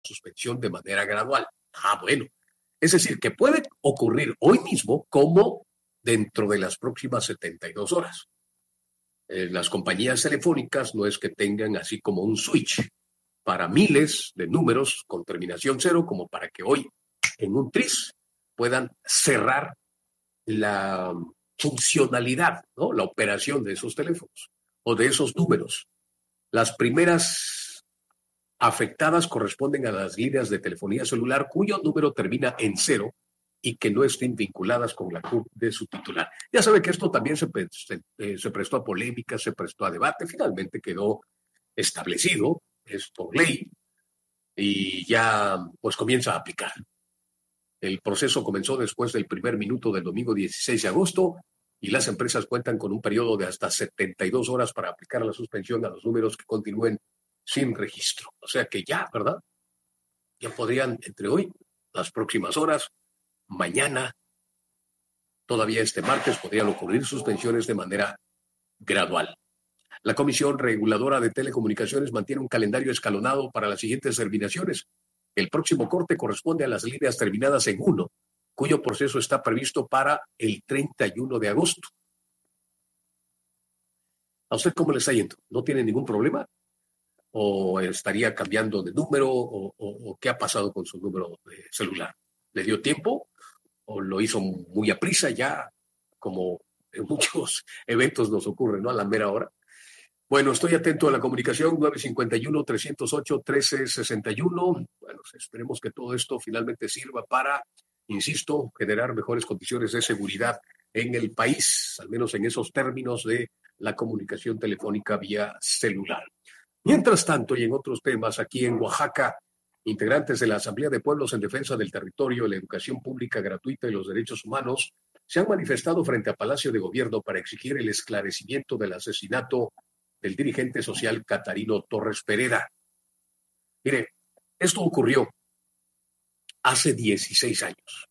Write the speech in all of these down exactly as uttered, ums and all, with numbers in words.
suspensión de manera gradual. Ah, bueno. Es decir, que puede ocurrir hoy mismo como dentro de las próximas setenta y dos horas. Eh, las compañías telefónicas no es que tengan así como un switch para miles de números con terminación cero, como para que hoy en un tris puedan cerrar la funcionalidad, ¿no? La operación de esos teléfonos o de esos números. Las primeras afectadas corresponden a las líneas de telefonía celular cuyo número termina en cero y que no estén vinculadas con la C U R de su titular. Ya sabe que esto también se, se, eh, se prestó a polémica, se prestó a debate, finalmente quedó establecido, es por ley, y ya pues comienza a aplicar. El proceso comenzó después del primer minuto del domingo dieciséis de agosto y las empresas cuentan con un periodo de hasta setenta y dos horas para aplicar la suspensión a los números que continúen sin registro. O sea que ya, ¿verdad? Ya podrían, entre hoy, las próximas horas, mañana, todavía este martes, podrían ocurrir suspensiones de manera gradual. La Comisión Reguladora de Telecomunicaciones mantiene un calendario escalonado para las siguientes terminaciones. El próximo corte corresponde a las líneas terminadas en uno, cuyo proceso está previsto para el treinta y uno de agosto. ¿A usted cómo le está yendo? ¿No tiene ningún problema? ¿O estaría cambiando de número? ¿O, o, o qué ha pasado con su número de celular? ¿Le dio tiempo? ¿O lo hizo muy a prisa ya, como en muchos eventos nos ocurre, ¿no? A la mera hora. Bueno, estoy atento a la comunicación, nueve cinco uno, tres cero ocho, uno tres seis uno. Bueno, esperemos que todo esto finalmente sirva para, insisto, generar mejores condiciones de seguridad en el país, al menos en esos términos de la comunicación telefónica vía celular. Mientras tanto, y en otros temas, aquí en Oaxaca, integrantes de la Asamblea de Pueblos en Defensa del Territorio, la Educación Pública Gratuita y los Derechos Humanos se han manifestado frente a Palacio de Gobierno para exigir el esclarecimiento del asesinato del dirigente social Catarino Torres Pereda. Mire, esto ocurrió hace dieciséis años.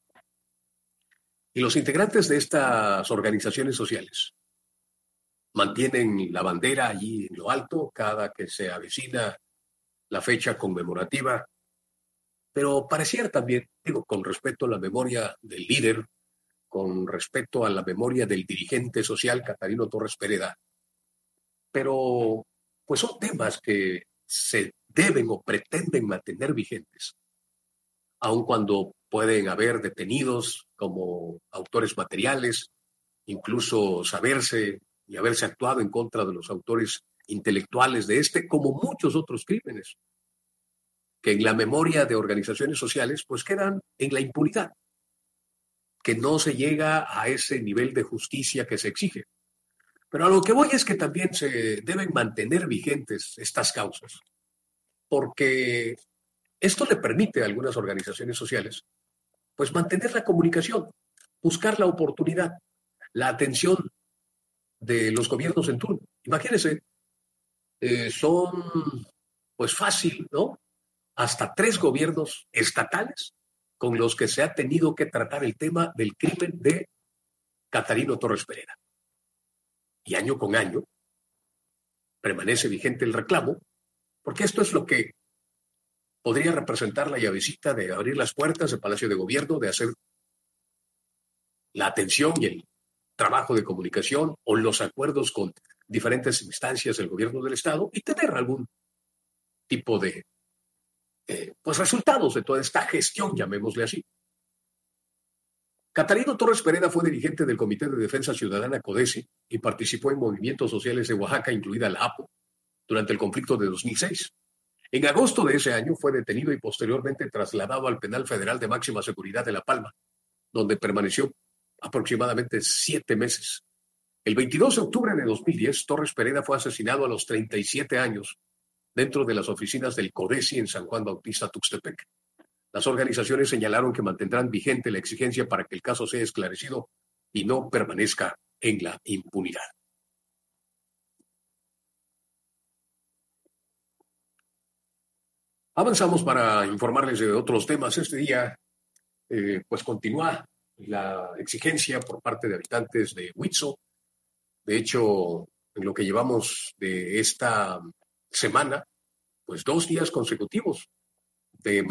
Y los integrantes de estas organizaciones sociales mantienen la bandera allí en lo alto cada que se avecina la fecha conmemorativa, pero pareciera también, digo, con respecto a la memoria del líder, con respecto a la memoria del dirigente social Catarino Torres Pereda, pero pues son temas que se deben o pretenden mantener vigentes, aun cuando pueden haber detenidos como autores materiales, incluso saberse y haberse actuado en contra de los autores intelectuales de este, como muchos otros crímenes, que en la memoria de organizaciones sociales pues quedan en la impunidad, que no se llega a ese nivel de justicia que se exige. Pero a lo que voy es que también se deben mantener vigentes estas causas, porque esto le permite a algunas organizaciones sociales pues mantener la comunicación, buscar la oportunidad, la atención de los gobiernos en turno. Imagínense, eh, son pues fácil, ¿no? Hasta tres gobiernos estatales con los que se ha tenido que tratar el tema del crimen de Catarino Torres Pereda. Y año con año permanece vigente el reclamo, porque esto es lo que podría representar la llavecita de abrir las puertas del Palacio de Gobierno, de hacer la atención y el trabajo de comunicación o los acuerdos con diferentes instancias del gobierno del Estado y tener algún tipo de eh, pues resultados de toda esta gestión, llamémosle así. Catarino Torres Pereda fue dirigente del Comité de Defensa Ciudadana CODECE y participó en movimientos sociales de Oaxaca, incluida la A P O, durante el conflicto de dos mil seis. En agosto de ese año fue detenido y posteriormente trasladado al Penal Federal de Máxima Seguridad de La Palma, donde permaneció aproximadamente siete meses. El veintidós de octubre de dos mil diez, Torres Pereda fue asesinado a los treinta y siete años dentro de las oficinas del CODECE en San Juan Bautista, Tuxtepec. Las organizaciones señalaron que mantendrán vigente la exigencia para que el caso sea esclarecido y no permanezca en la impunidad. Avanzamos para informarles de otros temas. Este día, eh, pues continúa la exigencia por parte de habitantes de Huitzo. De hecho, en lo que llevamos de esta semana, pues dos días consecutivos de